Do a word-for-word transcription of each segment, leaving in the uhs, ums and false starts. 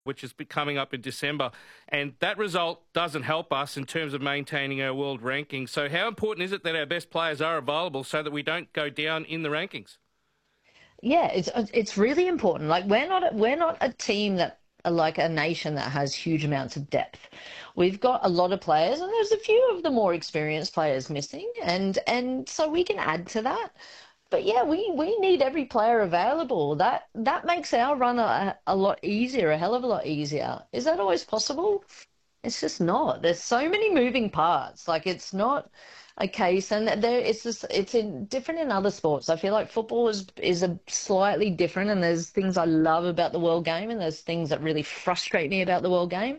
which is coming up in December. And that result doesn't help us in terms of maintaining our world ranking. So how important is it that our best players are available so that we don't go down in the rankings? Yeah, it's it's really important. Like we're not we're not a team that like a nation that has huge amounts of depth. We've got a lot of players, and there's a few of the more experienced players missing, and and so we can add to that. But yeah, we, we need every player available. That that makes our run a, a lot easier, a hell of a lot easier. Is that always possible? It's just not. There's so many moving parts. Like it's not a case, and there it's just it's in different in other sports. I feel like football is is a slightly different, and there's things I love about the world game, and there's things that really frustrate me about the world game.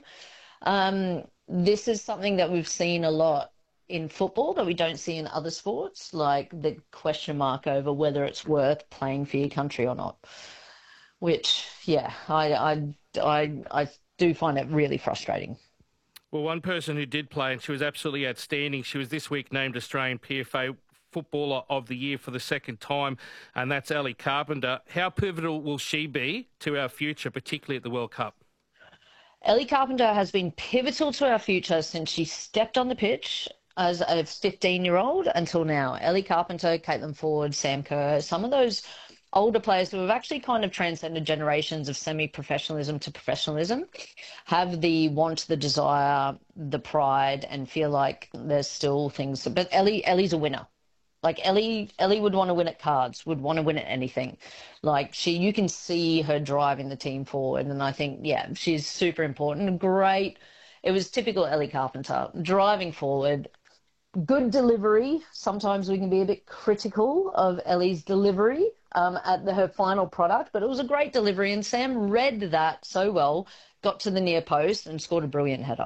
Um, this is something that we've seen a lot in football that we don't see in other sports, like the question mark over whether it's worth playing for your country or not. Which, yeah, I I I, I do find it really frustrating. Well, one person who did play, and she was absolutely outstanding, she was this week named Australian P F A Footballer of the Year for the second time, and that's Ellie Carpenter. How pivotal will she be to our future, particularly at the World Cup? Ellie Carpenter has been pivotal to our future since she stepped on the pitch as a fifteen-year-old until now. Ellie Carpenter, Caitlin Ford, Sam Kerr, some of those older players who have actually kind of transcended generations of semi-professionalism to professionalism have the want, the desire, the pride, and feel like there's still things. But Ellie, Ellie's a winner. Like Ellie, Ellie would want to win at cards, would want to win at anything. Like she, you can see her driving the team forward, and I think, yeah, she's super important. Great. It was typical Ellie Carpenter, driving forward. Good delivery. Sometimes we can be a bit critical of Ellie's delivery um, at the, her final product, but it was a great delivery, and Sam read that so well, got to the near post and scored a brilliant header.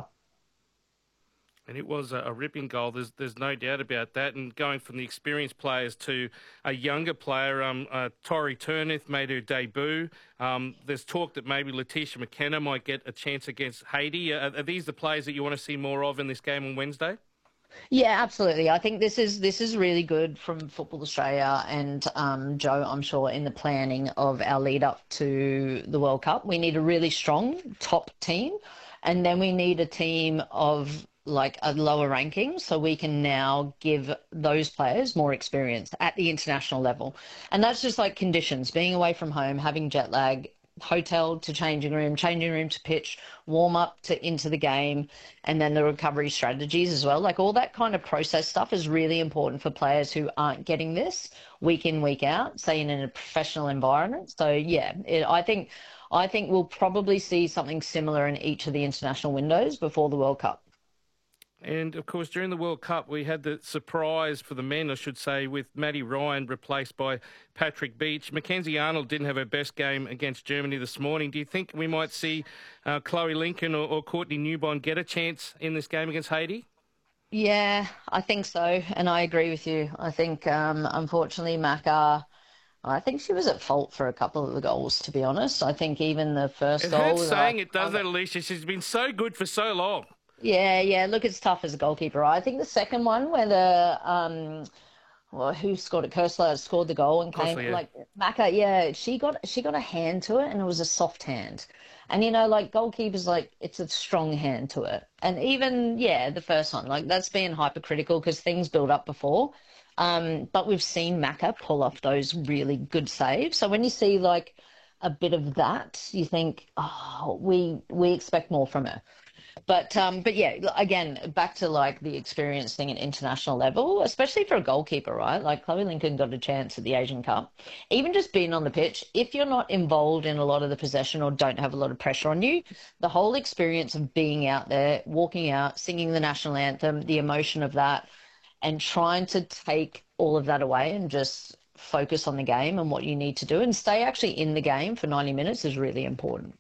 And it was a, a ripping goal. There's there's no doubt about that. And going from the experienced players to a younger player, um, uh, Tori Turnith made her debut. Um, there's talk that maybe Letitia McKenna might get a chance against Haiti. Are, are these the players that you want to see more of in this game on Wednesday? Yeah, absolutely. I think this is this is really good from Football Australia and um, Joe, I'm sure, in the planning of our lead up to the World Cup. We need a really strong top team, and then we need a team of like a lower ranking so we can now give those players more experience at the international level. And that's just like conditions, being away from home, having jet lag, hotel to changing room, changing room to pitch, warm up to into the game, and then the recovery strategies as well. Like all that kind of process stuff is really important for players who aren't getting this week in, week out, say in a professional environment. So yeah, it, I think I think we'll probably see something similar in each of the international windows before the World Cup. And, of course, during the World Cup, we had the surprise for the men, I should say, with Maddie Ryan replaced by Patrick Beach. Mackenzie Arnold didn't have her best game against Germany this morning. Do you think we might see uh, Chloe Lincoln or, or Courtney Newbond get a chance in this game against Haiti? Yeah, I think so. And I agree with you. I think, um, unfortunately, Macca, I think she was at fault for a couple of the goals, to be honest. I think even the first It goal... hurts saying like, it, doesn't it, Alicia? She's been so good for so long. Yeah, yeah. Look, it's tough as a goalkeeper. I think the second one where the um, well, who scored it? Kersler scored the goal and came Costly, yeah. like Macca. Yeah, she got she got a hand to it, and it was a soft hand. And you know, like goalkeepers, like it's a strong hand to it. And even yeah, the first one, like that's being hypercritical because things build up before. Um, but we've seen Macca pull off those really good saves. So when you see like a bit of that, you think, oh, we we expect more from her. But um, but yeah, again, back to like the experience thing at international level, especially for a goalkeeper, right? Like Chloe Lincoln got a chance at the Asian Cup. Even just being on the pitch, if you're not involved in a lot of the possession or don't have a lot of pressure on you, the whole experience of being out there, walking out, singing the national anthem, the emotion of that, and trying to take all of that away and just focus on the game and what you need to do and stay actually in the game for ninety minutes is really important.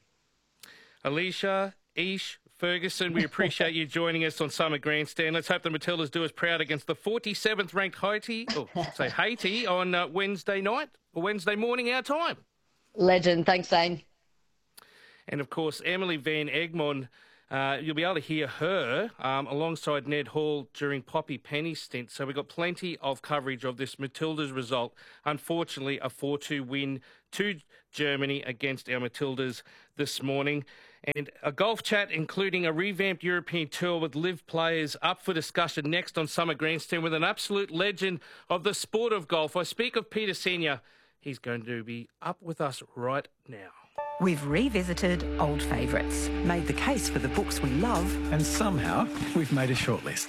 Alicia, Ish, Ferguson, we appreciate you joining us on Summer Grandstand. Let's hope the Matildas do us proud against the forty-seventh ranked Haiti, or I should say Haiti, on uh, Wednesday night or Wednesday morning our time. Legend. Thanks, Zane. And, of course, Emily Van Egmond Uh, you'll be able to hear her um, alongside Ned Hall during Poppy Penny's stint. So we've got plenty of coverage of this Matildas result. Unfortunately, a four two win to Germany against our Matildas this morning. And a golf chat, including a revamped European tour with live players up for discussion next on Summer Grandstand with an absolute legend of the sport of golf. I speak of Peter Senior He's going to be up with us right now. We've revisited old favourites, made the case for the books we love, and somehow we've made a shortlist.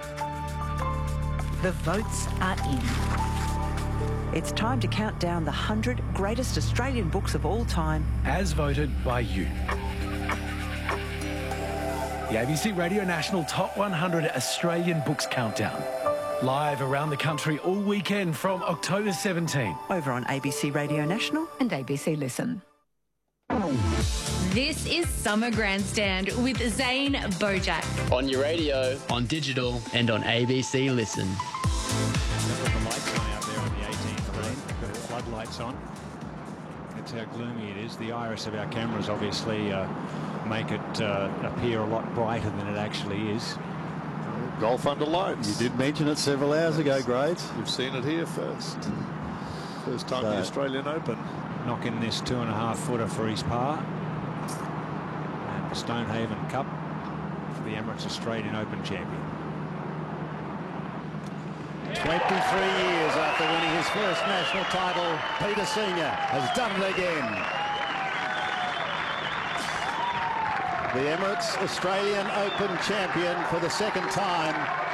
The votes are in. It's time to count down the one hundred greatest Australian books of all time. As voted by you. The A B C Radio National Top one hundred Australian Books Countdown. Live around the country all weekend from October seventeenth. Over on A B C Radio National and A B C Listen. This is Summer Grandstand with Zane Bojack. On your radio, on digital, and on A B C Listen. Got the lights on out there on the eighteenth green. Got the floodlights on. That's how gloomy it is. The iris of our cameras obviously uh, make it uh, appear a lot brighter than it actually is. Golf under lights. You did mention it several hours ago, Grades. You've seen it here first. First time so, the Australian Open. Knocking this two and a half footer for his par. And the Stonehaven Cup for the Emirates Australian Open champion. twenty-three years after winning his first national title, Peter Senior has done it again. The Emirates Australian Open champion for the second time,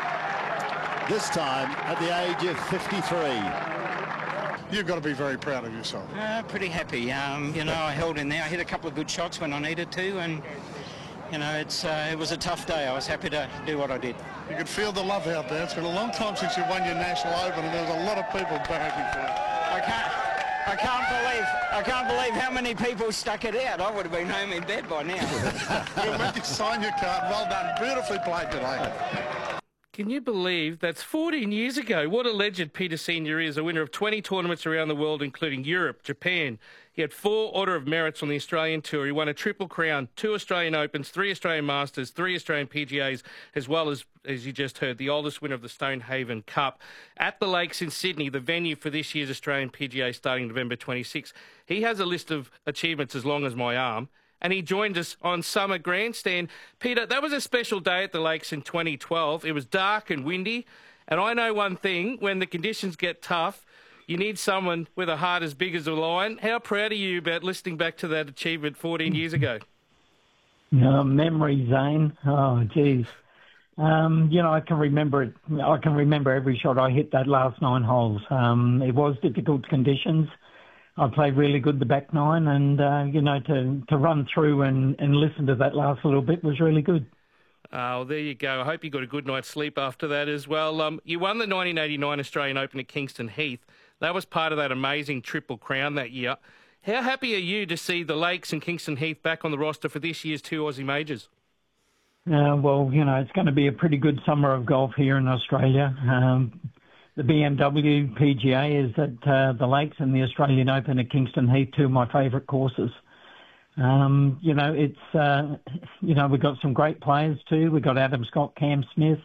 this time at the age of fifty-three. You've got to be very proud of yourself. Uh, pretty happy. Um, you know, I held in there. I hit a couple of good shots when I needed to, and you know, it's uh, it was a tough day. I was happy to do what I did. You could feel the love out there. It's been a long time since you won your National Open, and there's a lot of people barracking for you. I can't. I can't believe I can't believe how many people stuck it out. I would have been home in bed by now. You're meant to sign your card. Well done. Beautifully played today. Can you believe that's fourteen years ago? What a legend Peter Senior is, a winner of twenty tournaments around the world, including Europe, Japan. He had four Order of Merits on the Australian Tour. He won a Triple Crown, two Australian Opens, three Australian Masters, three Australian P G As, as well as, as you just heard, the oldest winner of the Stonehaven Cup. At the Lakes in Sydney, the venue for this year's Australian P G A starting November twenty-sixth. He has a list of achievements as long as my arm, and he joined us on Summer Grandstand. Peter, that was a special day at the Lakes in twenty twelve. It was dark and windy, and I know one thing, when the conditions get tough, you need someone with a heart as big as a lion. How proud are you about listening back to that achievement fourteen years ago? Uh, memory, Zane. Oh, geez. Um, you know, I can remember it. I can remember every shot I hit that last nine holes. Um, it was difficult conditions. I played really good the back nine, and, uh, you know, to, to run through and, and listen to that last little bit was really good. Oh, there you go. I hope you got a good night's sleep after that as well. Um, you won the nineteen eighty-nine Australian Open at Kingston Heath. That was part of that amazing Triple Crown that year. How happy are you to see the Lakes and Kingston Heath back on the roster for this year's two Aussie Majors? Uh, well, you know, it's going to be a pretty good summer of golf here in Australia. Um, the B M W P G A is at uh, the Lakes, and the Australian Open at Kingston Heath, two of my favourite courses. Um, you know, it's, uh, you know, we've got some great players too. We've got Adam Scott, Cam Smith,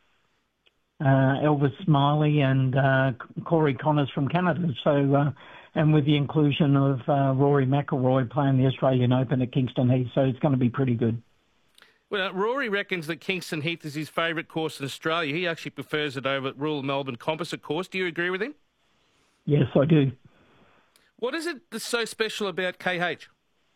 uh, Elvis Smiley, and uh, Corey Connors from Canada. So, uh, and with the inclusion of uh, Rory McIlroy playing the Australian Open at Kingston Heath, so it's going to be pretty good. Well, Rory reckons that Kingston Heath is his favourite course in Australia. He actually prefers it over at Royal Melbourne Composite Course. Do you agree with him? Yes, I do. What is it that's so special about K H?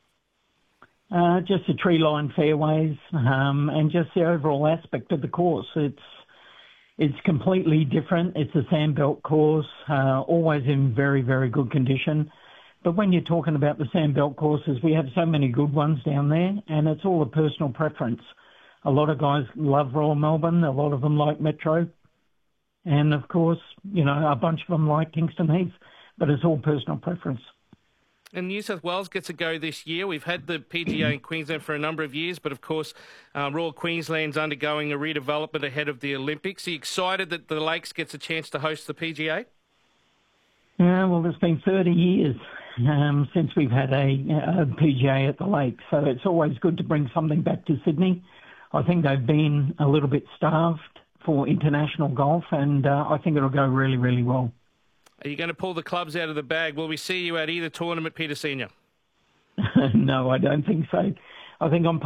Uh, just the tree-lined fairways um, and just the overall aspect of the course. It's it's completely different. It's a sandbelt course, uh, always in very, very good condition. But when you're talking about the sandbelt courses, we have so many good ones down there, and it's all a personal preference. A lot of guys love Royal Melbourne. A lot of them like Metro. And, of course, you know, a bunch of them like Kingston Heath. But it's all personal preference. And New South Wales gets a go this year. We've had the P G A in Queensland for a number of years, but of course, uh, Royal Queensland's undergoing a redevelopment ahead of the Olympics. Are you excited that the Lakes gets a chance to host the P G A? Yeah, well, it's been thirty years um, since we've had a, a P G A at the Lakes. So it's always good to bring something back to Sydney. I think they've been a little bit starved for international golf, and uh, I think it'll go really, really well. Are you going to pull the clubs out of the bag? Will we see you at either tournament, Peter Senior? No, I don't think so. I think I'm